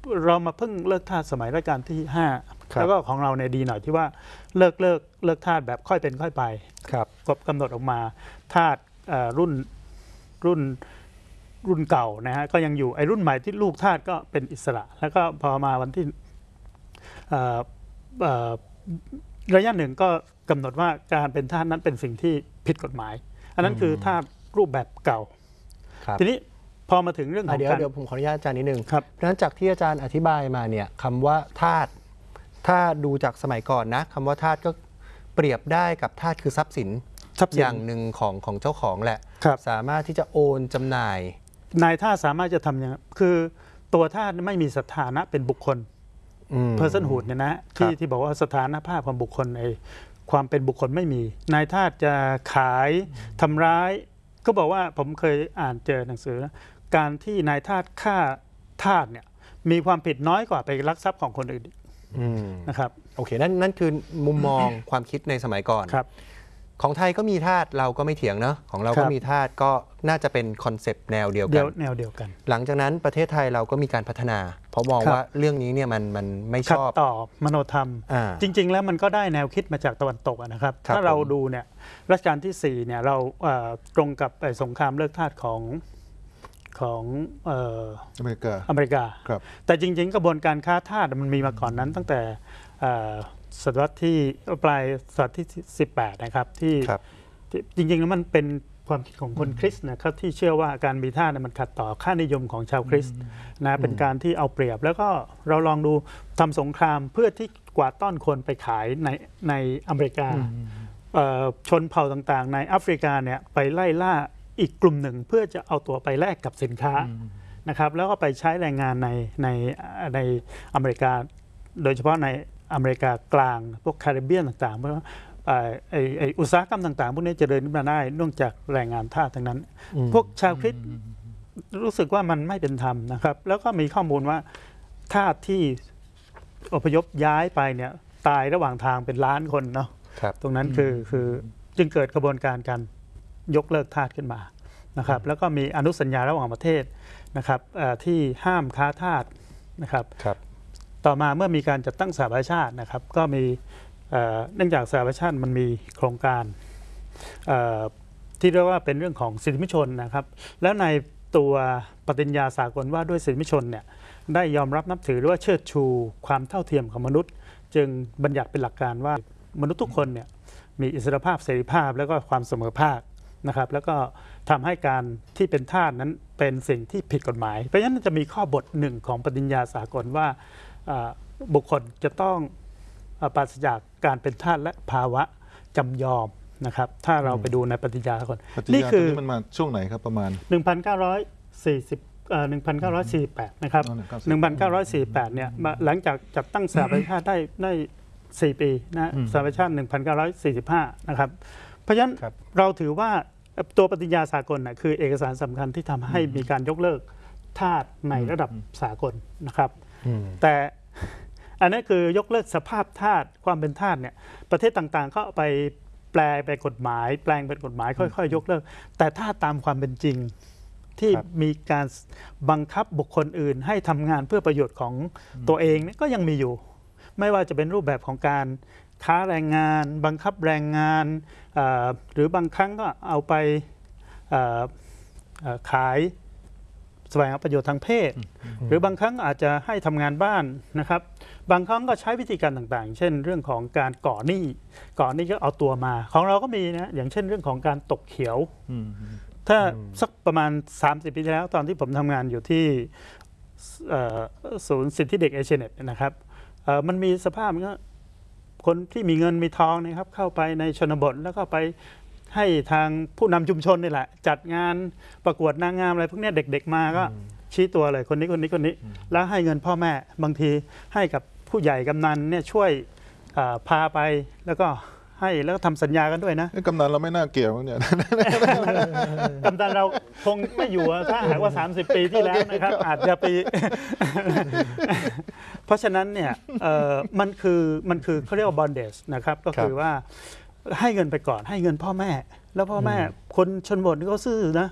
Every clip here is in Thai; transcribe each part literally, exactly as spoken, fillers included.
เรามาเพิ่งเลิกทาสสมัยรัชกาลที่ห้าแล้วก็ของเราเนี่ยดีหน่อยที่ว่าเลิกเลิกเลิกทาสแบบค่อยเป็นค่อยไปครับกบกำหนดออกมาทาสรุ่นรุ่นรุ่นเก่านะฮะก็ยังอยู่ไอ้รุ่นใหม่ที่ลูกทาสก็เป็นอิสระแล้วก็พอมาวันที่ระยะหนึ่งก็กำหนดว่าการเป็นทาสนั้นเป็นสิ่งที่ผิดกฎหมายอันนั้นคือทาสรูปแบบเก่าทีนี้พอมาถึงเรื่องของเดี๋ยวการเดี๋ยวผมขออนุญาตอาจารย์นิดนึงครับเพราะฉะนั้นจากที่อาจารย์อธิบายมาเนี่ยคำว่าทาสถ้าดูจากสมัยก่อนนะคำว่าทาสก็เปรียบได้กับทาสคือทรัพย์สินอย่างหนึ่งของของเจ้าของแหละสามารถที่จะโอนจำหน่ายนายทาสสามารถจะทำอย่างคือตัวทาสไม่มีสถานะเป็นบุคคล personhood เนี่ยนะที่ที่บอกว่าสถานภาพของบุคคลในความเป็นบุคคลไม่มีนายทาสจะขายทำร้ายก็บอกว่าผมเคยอ่านเจอหนังสือการที่นายทาสฆ่าทาสเนี่ยมีความผิดน้อยกว่าไปลักทรัพย์ของคนอื่นนะครับโอเคนั่นนั่นคือมุมมองความคิดในสมัยก่อนของไทยก็มีทาสเราก็ไม่เถียงเนาะของเราก็มีทาสก็น่าจะเป็นคอนเซปต์แนวเดียวกันแนวเดียวกันหลังจากนั้นประเทศไทยเราก็มีการพัฒนาเพราะมองว่าเรื่องนี้เนี่ยมันมันไม่ชอบต่อมโนธรรมจริงๆแล้วมันก็ได้แนวคิดมาจากตะวันตกนะครับถ้าเราดูเนี่ยรัชกาลที่สี่เนี่ยเราตรงกับสงครามเลิกทาสของของอเมริกาอเมริกาแต่จริงๆกระบวนการค้าทาสมันมีมาก่อนนั้นตั้งแต่ศตวรรษที่ปลายศตวรรษที่สิบแปดนะครับที่จริงๆแล้วมันเป็นความคิดของคนคริสต์นะครับที่เชื่อว่าการมีทาสมันขัดต่อค่านิยมของชาวคริสต์นะเป็นการที่เอาเปรียบแล้วก็เราลองดูทำสงครามเพื่อที่กวาดต้อนคนไปขายในในอเมริกาชนเผ่าต่างๆในแอฟริกาเนี่ยไปไล่ล่าอีกกลุ่มหนึ่งเพื่อจะเอาตัวไปแลกกับสินค้านะครับแล้วก็ไปใช้แรงงานในในในอเมริกาโดยเฉพาะในอเมริกากลางพวกแคริบเบียนต่างๆเพราะไอ้ไอ้อุตสาหกรรมต่างๆพวกนี้เจริญขึ้นมาได้เนื่องจากแรงงานทาสทั้งนั้นพวกชาวคริสต์รู้สึกว่ามันไม่เป็นธรรมนะครับแล้วก็มีข้อมูลว่าทาสที่อพยพย้ายไปเนี่ยตายระหว่างทางเป็นล้านคนเนาะตรงนั้นคือคือจึงเกิดกระบวนการการยกเลิกทาสขึ้นมานะครับแล้วก็มีอนุสัญญาระหว่างประเทศนะครับที่ห้ามค้าทาสนะครับต่อมาเมื่อมีการจัดตั้งสหประชาชาตินะครับก็มีเนื่องจากสหประชาชาติมันมีโครงการที่เรียกว่าเป็นเรื่องของสิทธิมนุษยชนนะครับแล้วในตัวปฏิญญาสากลว่าด้วยสิทธิมนุษยชนเนี่ยได้ยอมรับนับถือหรือว่าเชิดชูความเท่าเทียมของมนุษย์จึงบัญญัติเป็นหลักการว่ามนุษย์ทุกคนเนี่ยมีอิสรภาพเสรีภาพแล้วก็ความเสมอภาคนะครับแล้วก็ทำให้การที่เป็นทาสนั้นเป็นสิ่งที่ผิดกฎหมายเพราะฉะนั้นจะมีข้อบทหนึ่งของปฏิญญาสากลว่าบุคคลจะต้องปราศจากการเป็นทาสและภาวะจำยอมนะครับถ้าเราไปดูในปฏิญญาสากลนี่คือมันมาช่วงไหนครับประมาณหนึ่งพันเก้าร้อยสี่สิบเอ่อหนึ่งพันเก้าร้อยสี่สิบแปดนะครับหนึ่งพันเก้าร้อยสี่สิบแปดเนี่ยหลังจากจัดตั้งสหประชาชาติได้ได้สี่ปีนะสหประชาชาติหนึ่งพันเก้าร้อยสี่สิบห้านะครับเพราะฉะนั้นเราถือว่าตัวปฏิญญาสากลนะคือเอกสารสำคัญที่ทำให้มีการยกเลิกทาสในระดับสากลนะครับแต่อันนี้คือยกเลิกสภาพทาสความเป็นทาสเนี่ยประเทศต่างๆเขาไปแปลไปกฎหมายแปลงเป็นกฎหมายค่อยๆยกเลิกแต่ถ้าตามความเป็นจริงที่มีการบังคับบุคคลอื่นให้ทำงานเพื่อประโยชน์ของตัวเองเนี่ยก็ยังมีอยู่ไม่ว่าจะเป็นรูปแบบของการค้าแรงงานบังคับแรงงานหรือบางครั้งก็เอาไปขายแสวงหาประโยชน์ทางเพศหรือบางครั้งอาจจะให้ทำงานบ้านนะครับบางครั้งก็ใช้วิธีการต่างๆเช่นเรื่องของการก่อหนี้ก่อหนี้ก็เอาตัวมาของเราก็มีนะอย่างเช่นเรื่องของการตกเขียวถ้าสักประมาณสามสิบปีที่แล้วตอนที่ผมทำงานอยู่ที่ศูนย์สิทธิเด็กเอเชียเน็ตนะครับมันมีสภาพก็คนที่มีเงินมีทองนะครับเข้าไปในชนบทแล้วก็ไปให้ทางผู้นำชุมชนนี่แหละจัดงานประกวดนางงามอะไรพวกนี้เด็กๆมาก็ชี้ตัวเลยคนนี้คนนี้คนนี้แล้วให้เงินพ่อแม่บางทีให้กับผู้ใหญ่กำนันเนี่ยช่วยพาไปแล้วก็ให้แล้วก็ทำสัญญากันด้วยนะกำนันเราไม่น่าเกี่ยวเนี่ยกำนันเราคงไม่อยู่ถ้าหากว่าสามสิบปีที่แล้วนะครับอาจจะไปเพราะฉะนั้นเนี่ยมันคือมันคือเขาเรียกว่า bondage นะครับก็คือว่าให้เงินไปก่อนให้เงินพ่อแม่แล้วพ่อแม่คนชนบทนี่เขาซื่อนะ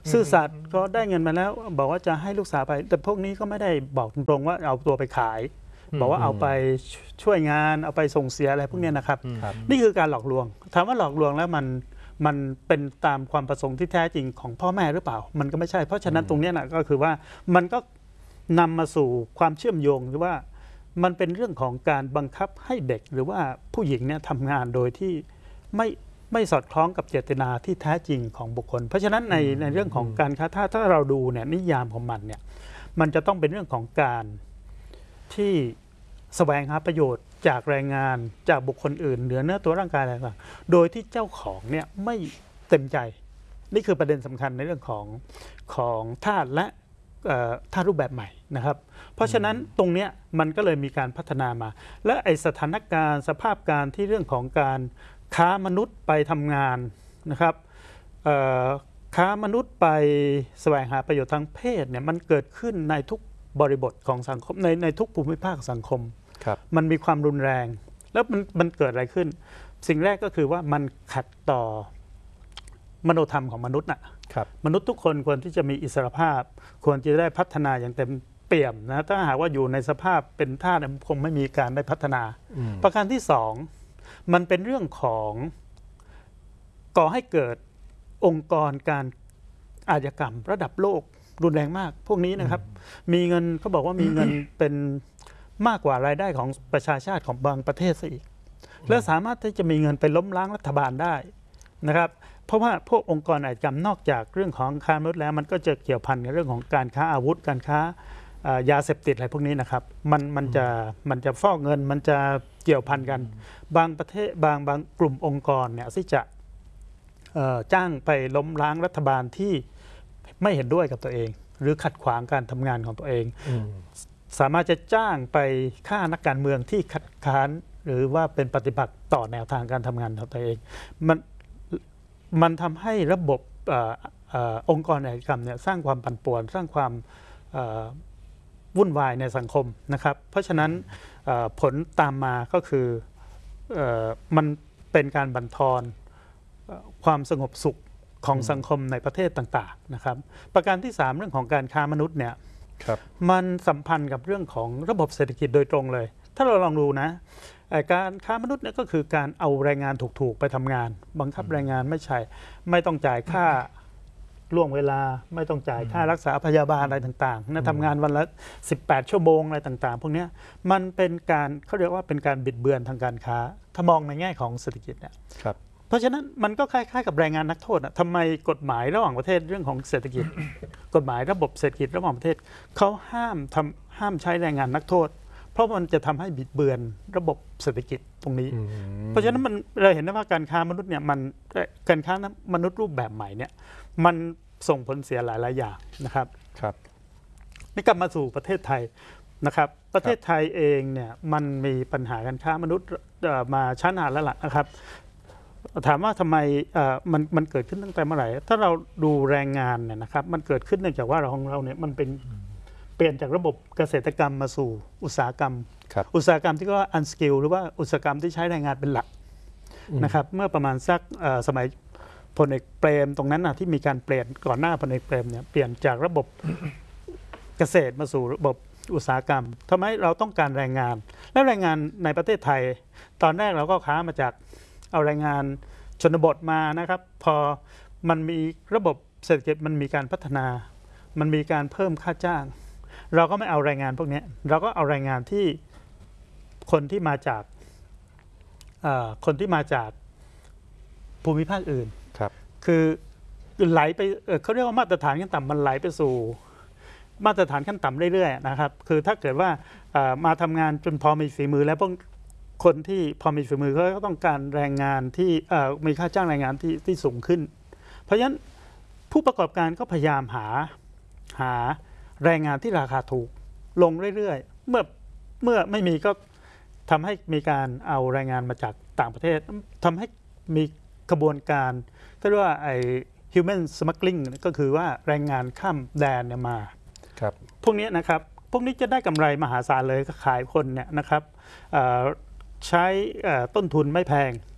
ซื่อสัตย์ก็ได้เงินมาแล้วบอกว่าจะให้ลูกสาวไปแต่พวกนี้ก็ไม่ได้บอกตรงๆว่าเอาตัวไปขายบอกว่าเอาไปช่วยงานเอาไปส่งเสียอะไรพวกนี้นะครับนี่คือการหลอกลวงถามว่าหลอกลวงแล้วมันมันเป็นตามความประสงค์ที่แท้จริงของพ่อแม่หรือเปล่ามันก็ไม่ใช่เพราะฉะนั้นตรงนี้นะก็คือว่ามันก็นำมาสู่ความเชื่อมโยงหรือว่ามันเป็นเรื่องของการบังคับให้เด็กหรือว่าผู้หญิงเนี่ยทำงานโดยที่ไม่ไม่สอดคล้องกับเจตนาที่แท้จริงของบุคคลเพราะฉะนั้นในในเรื่องของการค้าทาสถ้าเราดูเนี่ยนิยามของมันเนี่ยมันจะต้องเป็นเรื่องของการที่แสวงหาประโยชน์จากแรงงานจากบุคคลอื่นเหนือเนื้อตัวร่างกายอะไรต่างๆโดยที่เจ้าของเนี่ยไม่เต็มใจนี่คือประเด็นสำคัญในเรื่องของของทาสและทาสรูปแบบใหม่นะครับเพราะฉะนั้นตรงนี้มันก็เลยมีการพัฒนามาและไอสถานการณ์สภาพการที่เรื่องของการค้ามนุษย์ไปทำงานนะครับค้ามนุษย์ไปแสวงหาประโยชน์ทางเพศเนี่ยมันเกิดขึ้นในทุกบริบทของสังคมในในทุกภูมิภาคสังคมมันมีความรุนแรงแล้วมันมันเกิดอะไรขึ้นสิ่งแรกก็คือว่ามันขัดต่อมโนธรรมของมนุษย์น่ะมนุษย์ทุกคนควรที่จะมีอิสรภาพควรจะได้พัฒนาอย่างเต็มเปี่ยมนะถ้าหากว่าอยู่ในสภาพเป็นทาสคงไม่มีการได้พัฒนาประการที่สองมันเป็นเรื่องของก่อให้เกิดองค์กรการอาชญากรรมระดับโลกรุนแรงมากพวกนี้นะครับมีเงินเขาบอกว่ามีเงินเป็นมากกว่ารายได้ของประชาชาติของบางประเทศซะอีกและสามารถที่จะมีเงินไปล้มล้างรัฐบาลได้นะครับเพราะว่าพวกองค์กรอาชญากรรมนอกจากเรื่องของค้ามนุษย์แล้วมันก็จะเกี่ยวพันกับเรื่องของการค้าอาวุธการค้ายาเสพติดอะไรพวกนี้นะครับมันมันจะมันจะฟอกเงินมันจะเกี่ยวพันกันบางประเทศบางบางกลุ่มองค์กรเนี่ยที่จะจ้างไปล้มล้างรัฐบาลที่ไม่เห็นด้วยกับตัวเองหรือขัดขวางการทำงานของตัวเองสามารถจะจ้างไปฆ่านักการเมืองที่คัดค้านหรือว่าเป็นปฏิบัติต่อแนวทางการทำงานของตัวเองมันมันทำให้ระบบอองค์กรอาชญากรรมเนี่ยสร้างความปั่นป่วนสร้างความวุ่นวายในสังคมนะครับเพราะฉะนั้นผลตามมาก็คือมันเป็นการบั่นทอนความสงบสุขของสังคมในประเทศต่างๆนะครับประการที่สามเรื่องของการค้ามนุษย์เนี่ยมันสัมพันธ์กับเรื่องของระบบเศรษฐกิจโดยตรงเลยถ้าเราลองดูนะการค้ามนุษย์เนี่ยก็คือการเอาแรงงานถูกๆไปทำงานบังคับแรงงานไม่ใช่ไม่ต้องจ่ายค่าล่วงเวลาไม่ต้องจ่ายค่ารักษาพยาบาลอะไรต่างๆนะทำงานวันละสิบแปดชั่วโมงอะไรต่างๆพวกนี้มันเป็นการเขาเรียกว่าเป็นการบิดเบือนทางการค้าถ้ามองในแง่ของเศรษฐกิจเนี่ยเพราะฉะนั้นมันก็คล้ายๆกับแรงงานนักโทษทำไมกฎหมายระหว่างประเทศเรื่องของเศรษฐกิจ กฎหมายระบบเศรษฐกิจระหว่างประเทศเขาห้ามทำห้ามใช้แรงงานนักโทษเพราะมันจะทำให้บิดเบือนระบบเศรษฐกิจตรงนี้เพราะฉะนั้นมันเราเห็นได้ว่าการค้ามนุษย์เนี่ยมันการค้ามนุษย์รูปแบบใหม่เนี่ยมันส่งผลเสียหลายๆอย่างนะครับครับนี่กลับมาสู่ประเทศไทยนะครับประเทศไทยเองเนี่ยมันมีปัญหาการค้ามนุษย์มาช้านานแล้วล่ะนะครับถามว่าทำไมมันมันเกิดขึ้นตั้งแต่เมื่อไหร่ถ้าเราดูแรงงานเนี่ยนะครับมันเกิดขึ้นเนื่องจากว่าเราของเราเนี่ยมันเป็นเปลี่ยนจากระบบเกษตรกรรมมาสู่อุตสาหกรรมอุตสาหกรรมที่ก็อันสกิลหรือว่าอุตสาหกรรมที่ใช้แรงงานเป็นหลักนะครับเมื่อประมาณสักสมัยพลเอกเปรมตรงนั้นนะที่มีการเปลี่ยนก่อนหน้าพลเอกเปรมเนี่ยเปลี่ยนจากระบบเกษตรมาสู่ระบบอุตสาหกรรมทำให้เราต้องการแรงงานและแรงงานในประเทศไทยตอนแรกเราก็ค้ามาจากเอาแรงงานชนบทมานะครับพอมันมีระบบเศรษฐกิจมันมีการพัฒนามันมีการเพิ่มค่าจ้างเราก็ไม่เอาแรงงานพวกนี้เราก็เอาแรงงานที่คนที่มาจากคนที่มาจากภูมิภาคอื่นครับคือไหลไปเขาเรียกว่ามาตรฐานขั้นต่ำมันไหลไปสู่มาตรฐานขั้นต่ำเรื่อยๆนะครับคือถ้าเกิดว่ามาทำงานจนพอมีฝีมือแล้วพวกคนที่พอมีฝีมือเขาก็ต้องการแรงงานที่มีค่าจ้างแรงงานที่ที่สูงขึ้นเพราะฉะนั้นผู้ประกอบการก็พยายามหาหาแรงงานที่ราคาถูกลงเรื่อยๆเมื่อเมื่อไม่มีก็ทำให้มีการเอาแรงงานมาจากต่างประเทศทำให้มีกระบวนการที่เรียกว่าไอ้ human smuggling ก็คือว่าแรงงานข้ามแดนเนี่ยมาครับพวกนี้นะครับพวกนี้จะได้กำไรมหาศาลเลยขายคนเนี่ยนะครับใช้ต้นทุนไม่แพง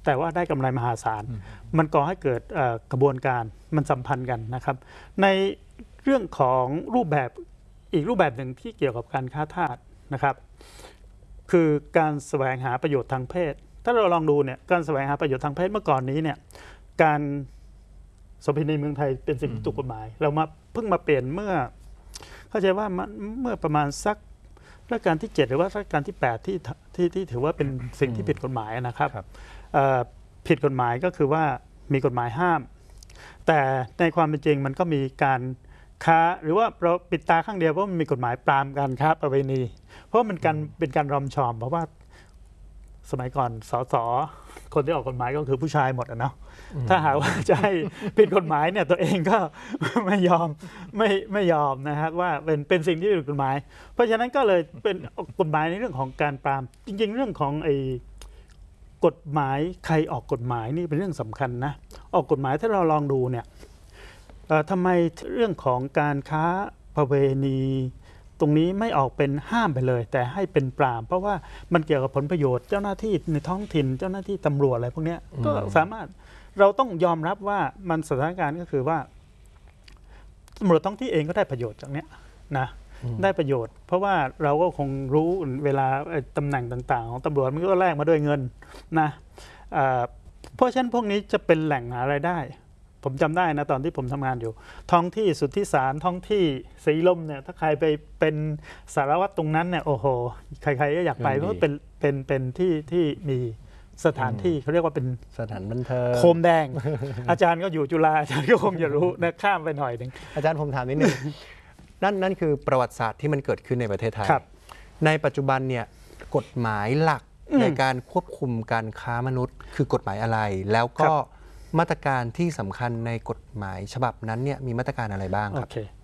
แต่ว่าได้กำไรมหาศาลมันก่อให้เกิดกระบวนการมันสัมพันธ์กันนะครับในเรื่องของรูปแบบอีกรูปแบบหนึ่งที่เกี่ยวกับการค้าทาสนะครับคือการแสวงหาประโยชน์ทางเพศถ้าเราลองดูเนี่ยการแสวงหาประโยชน์ทางเพศเมื่อก่อนนี้เนี่ยการสมรสในเมืองไทยเป็นสิ่งที่ถูกกฎหมายเรามาเพิ่งมาเปลี่ยนเมื่อเข้าใจว่าเมื่อประมาณสักรัชกาลที่เจ็ดหรือว่ารัชกาลที่แปดที่ที่ที่ถือว่าเป็นสิ่งที่ผิดกฎหมายนะครับผิดกฎหมายก็คือว่ามีกฎหมายห้ามแต่ในความเป็นจริงมันก็มีการค้าหรือว่าเราปิดตาข้างเดียวเพราะมันมีกฎหมายปรามการค้าประเวณีเพราะมันการเป็นการรอมชอมเพราะว่าสมัยก่อนสสคนที่ออกกฎหมายก็คือผู้ชายหมดอะเนาะถ้าหากว่าจะให้ผิดกฎหมายเนี่ยตัวเองก็ไม่ยอมไม่ไม่ยอมนะครับว่าเป็นเป็นสิ่งที่ผิดกฎหมายเพราะฉะนั้นก็เลยเป็นกฎหมายในเรื่องของการปรามจริงๆเรื่องของไอ้กฎหมายใครออกกฎหมายนี่เป็นเรื่องสำคัญนะออกกฎหมายถ้าเราลองดูเนี่ยทำไมเรื่องของการค้าประเวณีตรงนี้ไม่ออกเป็นห้ามไปเลยแต่ให้เป็นปรามเพราะว่ามันเกี่ยวกับผลประโยชน์เจ้าหน้าที่ในท้องถิ่นเจ้าหน้าที่ตำรวจอะไรพวกนี้ก็สามารถเราต้องยอมรับว่ามันสถานการณ์ก็คือว่าตำรวจท้องที่เองก็ได้ประโยชน์จากเนี้ยนะได้ประโยชน์เพราะว่าเราก็คงรู้เวลาตำแหน่งต่างๆของตำรวจมันก็แลกมาด้วยเงินนะเพราะฉะนั้นพวกนี้จะเป็นแหล่งหารายได้ผมจำได้นะตอนที่ผมทำงานอยู่ท้องที่สุทธิสารท้องที่ศรีลมเนี่ยถ้าใครไปเป็นสารวัตรตรงนั้นเนี่ยโอ้โหใครๆก็อยากไปเพราะเป็นเป็นเป็นที่ที่มีสถานที่เขาเรียกว่าเป็นสถานบันเทิงโคมแดง อาจารย์ก็อยู่จุฬาอาจารย์ก็คงจะรู้นะข้ามไปหน่อยหนึ่งอาจารย์ผมถามนิดนึง นั่นนั่นคือประวัติศาสตร์ที่มันเกิดขึ้นในประเทศไทยในปัจจุบันเนี่ยกฎหมายหลักในการควบคุมการค้ามนุษย์คือกฎหมายอะไรแล้วก็มาตรการที่สำคัญในกฎหมายฉบับนั้นเนี่ยมีมาตรการอะไรบ้างครับ okay.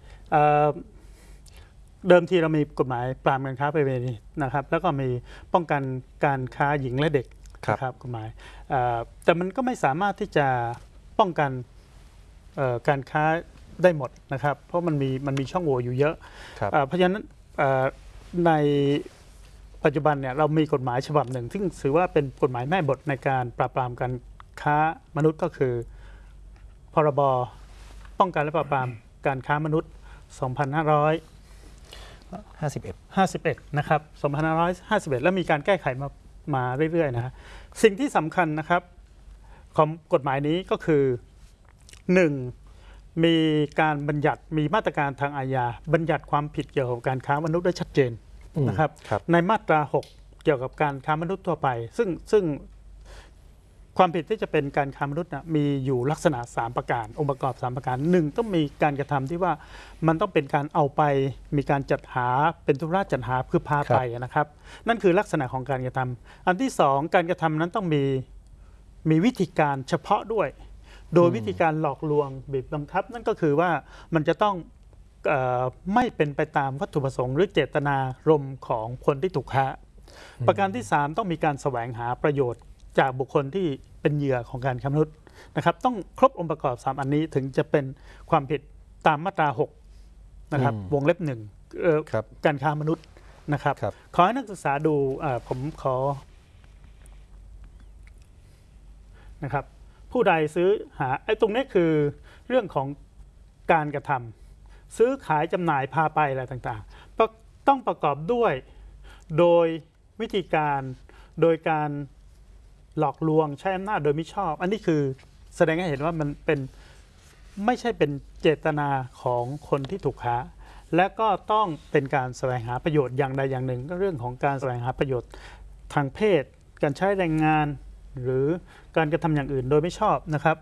เดิมทีเรามีกฎหมายปรามการค้าประเวณีนะครับแล้วก็มีป้องกันการค้าหญิงและเด็กนะครับกฎหมายแต่มันก็ไม่สามารถที่จะป้องกันการค้าได้หมดนะครับเพราะมันมีมันมีช่องโหว่อยู่เยอะเพราะฉะนั้นในปัจจุบันเนี่ยเรามีกฎหมายฉบับหนึ่งซึ่งถือว่าเป็นกฎหมายแม่บทในการปราบปรามการค้ามนุษย์ก็คือพรบป้องกันและปราบปรามการค้ามนุษย์ สองพันห้าร้อยห้าสิบเอ็ด นะครับ สองพันห้าร้อยห้าสิบเอ็ด แล้วมีการแก้ไขมามาเรื่อยๆนะฮะสิ่งที่สำคัญนะครับของกฎหมายนี้ก็คือหนึ่งมีการบัญญัติมีมาตรการทางอาญาบัญญัติความผิดเกี่ยวกับการค้ามนุษย์ได้ชัดเจนนะครับในมาตราหกเกี่ยวกับการค้ามนุษย์ทั่วไปซึ่งซึ่งความผิดที่จะเป็นการค้ามนุษย์นะมีอยู่ลักษณะสามประการองค์ประกอบสามประการหนึ่งต้องมีการกระทำที่ว่ามันต้องเป็นการเอาไปมีการจัดหาเป็นธุระจัดหาคือพาไปนะครับนั่นคือลักษณะของการกระทำอันที่สองการกระทำนั้นต้องมีมีวิธีการเฉพาะด้วยโดยวิธีการหลอกลวงบีบบังคับนั่นก็คือว่ามันจะต้องเอ่อไม่เป็นไปตามวัตถุประสงค์หรือเจตนารมณ์ของคนที่ถูกค้าประการที่สามต้องมีการแสวงหาประโยชน์จากบุคคลที่เป็นเหยื่อของการค้ามนุษย์นะครับต้องครบองค์ประกอบสามอันนี้ถึงจะเป็นความผิดตามมาตราหกนะครับวงเล็บหนึ่งการค้ามนุษย์นะครับขอให้นักศึกษาดูผมขอนะครับผู้ใดซื้อหาไอ้ตรงนี้คือเรื่องของการกระทำซื้อขายจำหน่ายพาไปอะไรต่างๆต้องประกอบด้วยโดยวิธีการโดยการหลอกลวงใช้อำนาจโดยมิชอบอันนี้คือแสดงให้เห็นว่ามันเป็นไม่ใช่เป็นเจตนาของคนที่ถูกค้าและก็ต้องเป็นการแสวงหาประโยชน์อย่างใดอย่างหนึ่งก็เรื่องของการแสวงหาประโยชน์ทางเพศการใช้แรงงานหรือการกระทำอย่างอื่นโดยไม่ชอบนะครับ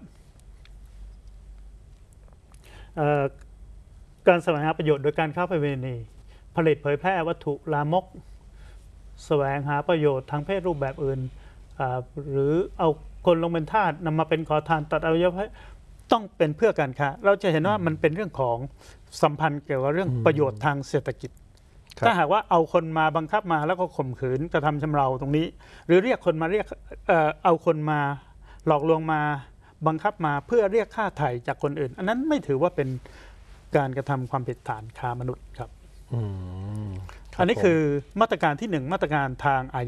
การแสวงหาประโยชน์โดยการค้าประเวณีผลิตเผยแพร่วัตถุลามกแสวงหาประโยชน์ทางเพศรูปแบบอื่นหรือเอาคนลงเป็นทาสนำมาเป็นขอทานตัดอวัยวะต้องเป็นเพื่อการค้าเราจะเห็นว่ามันเป็นเรื่องของสัมพันธ์เกี่ยวกับเรื่องประโยชน์ทางเศรษฐกิจถ้าหากว่าเอาคนมาบังคับมาแล้วก็ข่มขืนกระทำชำเราตรงนี้หรือเรียกคนมาเรียก เอ่อ เอาคนมาหลอกลวงมาบังคับมาเพื่อเรียกค่าไถ่จากคนอื่นอันนั้นไม่ถือว่าเป็นการกระทำความผิดฐานค้ามนุษย์ครับอันนี้คือมาตรการที่หนึ่งมาตรการทางอาญา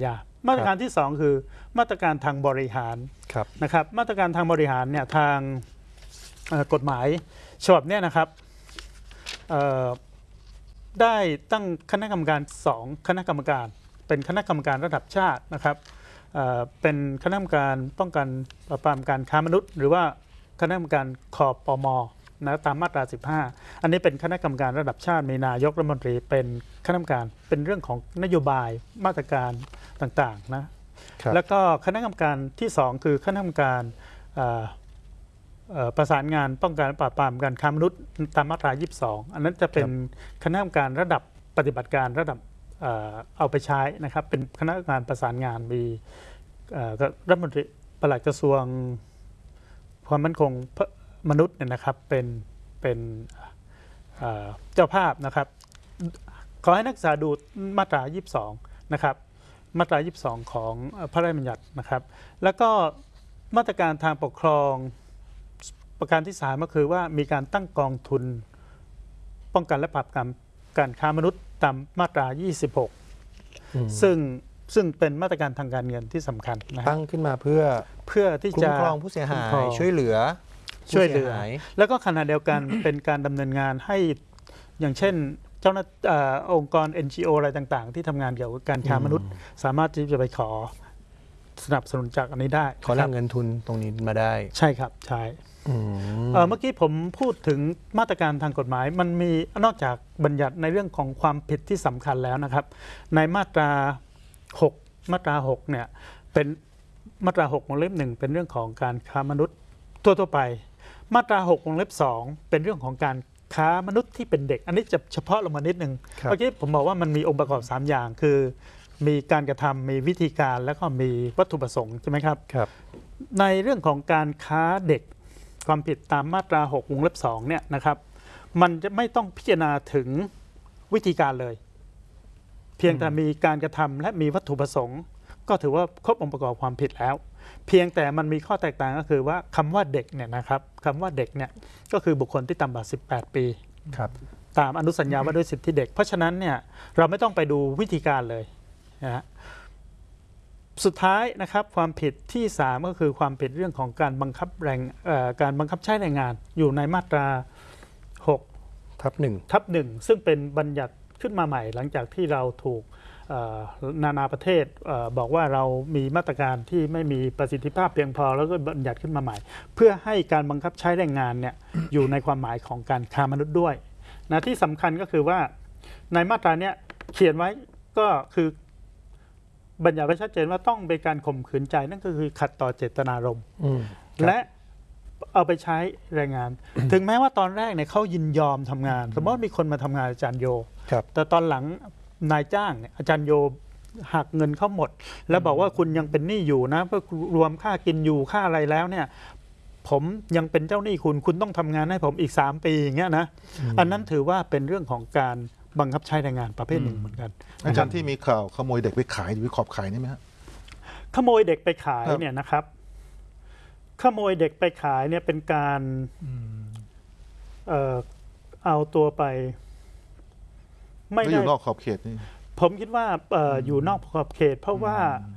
มาตรการที่สองคือมาตรการทางบริหารครับนะครับมาตรการทางบริหารเนี่ยทางเอ่อกฎหมายฉบับเนี้นะครับเอ่อได้ตั้งคณะกรรมการสองคณะกรรมการเป็นคณะกรรมการระดับชาตินะครับเอ่อเป็นคณะกรรมการป้องกันปราบปรามการค้ามนุษย์ หรือว่าคณะกรรมการคอปมนะตามมาตราสิบห้าอันนี้เป็นคณะกรรมการระดับชาติมีนายกรัฐมนตรีเป็นคณะกรรมการเป็นเรื่องของนโยบายมาตรการต่างๆนะ แล้วก็คณะกรรมการที่สองคือคณะกรรมการเอ่อเอ่อประสานงานป้องกันปราบปรามการค้ามนุษย์ตามมาตรายี่สิบสองอันนั้นจะเป็นคณะกรรมการระดับปฏิบัติการระดับเอ่อเอาไปใช้นะครับเป็นคณะกรรมการประสานงานมีเอ่อรัฐมนตรีปลัดกระทรวงความมั่นคงมนุษย์เนี่ยนะครับเป็นเป็นเอ่อเจ้าภาพนะครับขอให้นักศึกษาดูมาตรายี่สิบสองนะครับมาตรายี่สิบสองของพระราชบัญญัตินะครับ แล้วก็มาตรการทางปกครองประการที่สามก็คือว่ามีการตั้งกองทุนป้องกันและปราบปรามการค้ามนุษย์ตามมาตรายี่สิบหกซึ่งซึ่งเป็นมาตรการทางการเงินที่สำคัญนะตั้งขึ้นมาเพื่อเพื่อที่จะคุ้มครองผู้เสียหายช่วยเหลือช่วยเหลือแล้วก็ขณะเดียวกัน เป็นการดำเนินงานให้อย่างเช่นเจ้าหน้าองค์กร เอ็น จี โอ อะไรต่างๆที่ทำงานเกี่ยวกับการค้ามนุษย์สามารถที่จะไปขอสนับสนุนจากอันนี้ได้ขอแหล่งเงินทุนตรงนี้มาได้ใช่ครับใช่เมื่อกี้ผมพูดถึงมาตรการทางกฎหมายมันมีนอกจากบัญญัติในเรื่องของความผิดที่สำคัญแล้วนะครับในมาตราหกมาตราหกเนี่ยเป็นมาตราหกวงเล็บหนึ่งเป็นเรื่องของการค้ามนุษย์ทั่วๆไปมาตราหกวงเล็บสองเป็นเรื่องของการค้ามนุษย์ที่เป็นเด็กอันนี้จะเฉพาะลงมานิดนึงเมื่อกี้ผมบอกว่ามันมีองค์ประกอบสามอย่างคือมีการกระทำมีวิธีการแล้วก็มีวัตถุประสงค์ใช่ไหมครับครับในเรื่องของการค้าเด็กความผิดตามมาตราหกวงเล็บสองเนี่ยนะครับมันจะไม่ต้องพิจารณาถึงวิธีการเลยเพียงแต่มีการกระทำและมีวัตถุประสงค์ก็ถือว่าครบองค์ประกอบความผิดแล้วเพียงแต่มันมีข้อแตกต่างก็คือว่าคำว่าเด็กเนี่ยนะครับคำว่าเด็กเนี่ยก็คือบุคคลที่ต่ำกว่าสิบแปดปีครับตามอนุสัญญาว่าด้วยสิทธิเด็กเพราะฉะนั้นเนี่ยเราไม่ต้องไปดูวิธีการเลยนะฮะสุดท้ายนะครับความผิดที่สามก็คือความผิดเรื่องของการบังคับแรงการบังคับใช้แรงงานอยู่ในมาตราหกทับหนึ่งทับหนึ่งซึ่งเป็นบัญญัติขึ้นมาใหม่หลังจากที่เราถูกนานาประเทศบอกว่าเรามีมาตรการที่ไม่มีประสิทธิภาพเพียงพอแล้วก็บัญญัติขึ้นมาใหม่เพื่อให้การบังคับใช้แรงงานเนี่ยอยู่ในความหมายของการค้ามนุษย์ด้วยนะที่สำคัญก็คือว่าในมาตราเนี้ยเขียนไว้ก็คือบัญญัติไว้ชัดเจนว่าต้องเป็นการข่มขืนใจนั่นก็คือขัดต่อเจตนารมณ์และเอาไปใช้แรงงาน ถึงแม้ว่าตอนแรกเนี่ยเขายินยอมทำงานสมมติมีคนมาทำงานอาจารย์โยแต่ตอนหลังนายจ้างเนี่ยอาจารย์โยหักเงินเขาหมดแล้วบอกว่าคุณยังเป็นหนี้อยู่นะเพื่อรวมค่ากินอยู่ค่าอะไรแล้วเนี่ยผมยังเป็นเจ้าหนี้คุณคุณต้องทำงานให้ผมอีกสามปีอย่างเงี้ยนะอันนั้นถือว่าเป็นเรื่องของการบังคับใช้แรงงานประเภทหนึ่งเหมือนกันอาจารย์ที่มีข่าวขโมยเด็กไปขายหรือขอบขายนี่ไหมฮะขโมยเด็กไปขายเนี่ยนะครับขโมยเด็กไปขายเนี่ยเป็นการเอ่อเอาตัวไปไม่อยู่นอกขอบเขตนี่ผมคิดว่าเอ่ออยู่นอกขอบเขตเพราะว่า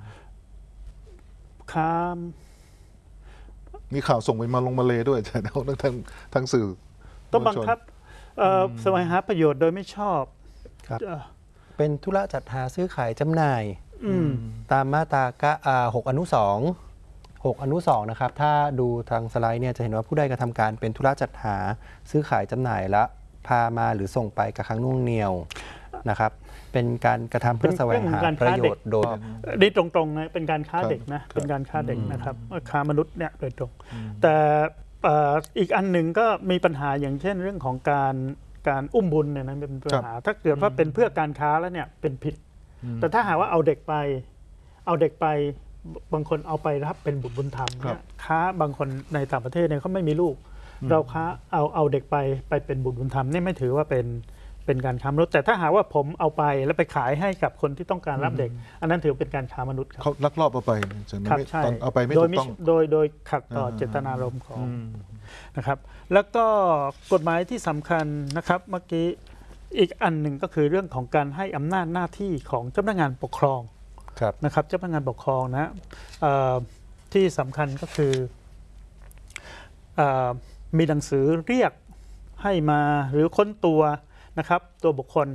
ค้ามมีข่าวส่งไปมาลงมาเลด้วยแต่ทั้งทั้งทั้งสื่อต้องบังคับแสวงหาประโยชน์โดยไม่ชอบครับเป็นธุระจัดหาซื้อขายจำหน่ายตามมาตราหกอนุสองหกอนุสองนะครับถ้าดูทางสไลด์เนี่ยจะเห็นว่าผู้ใดกระทำการเป็นธุระจัดหาซื้อขายจำหน่ายและพามาหรือส่งไปกับครั้งนุ่งเหนียวนะครับเป็นการกระทำเพื่อแสวงหาประโยชน์โดยนี่ตรงๆนะเป็นการค้าเด็กนะเป็นการค้าเด็กนะครับค้ามนุษย์เนี่ยโดยตรงแต่อีกอันหนึ่งก็มีปัญหาอย่างเช่นเรื่องของการการอุ้มบุญเนี่ยนะเป็นปัญหาถ้าเกิดว่าเป็นเพื่อการค้าแล้วเนี่ยเป็นผิดแต่ถ้าหากว่าเอาเด็กไปเอาเด็กไปบางคนเอาไปรับเป็นบุตรบุญธรรมเนี่ยค้าบางคนในต่างประเทศเนี่ยเขาไม่มีลูกเราค้าเอาเอาเด็กไปไปเป็นบุตรบุญธรรมนี่ไม่ถือว่าเป็นเป็นการค้ามนุษย์แต่ถ้าหากว่าผมเอาไปแล้วไปขายให้กับคนที่ต้องการรับเด็กอันนั้นถือเป็นการค้ามนุษย์เขาลักลอบเอาไปครับใช่เอาไปไม่ถูกต้องโดยโดยขัดต่อเจตนารมณ์ของนะครับแล้วก็กฎหมายที่สำคัญนะครับเมื่อกี้อีกอันหนึ่งก็คือเรื่องของการให้อำนาจหน้าที่ของเจ้าพนักงานปกครองนะครับเจ้าพนักงานปกครองนะที่สำคัญก็คือมีหนังสือเรียกให้มาหรือค้นตัวนะครับตัวบุคคล